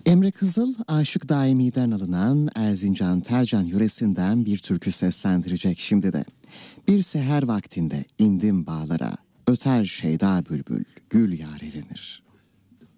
Emre Kızıl, Aşık Daimi'den alınan Erzincan Tercan yöresinden bir türkü seslendirecek şimdi de. Bir seher vaktinde indim bağlara, öter şeyda bülbül, gül yar elenir.